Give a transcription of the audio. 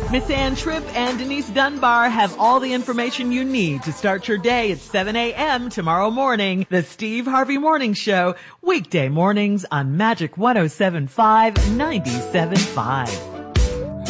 Miss Ann Tripp and Denise Dunbar have all the information you need to start your day at 7 a.m. tomorrow morning. The Steve Harvey Morning Show, weekday mornings on Magic 107.5, 97.5.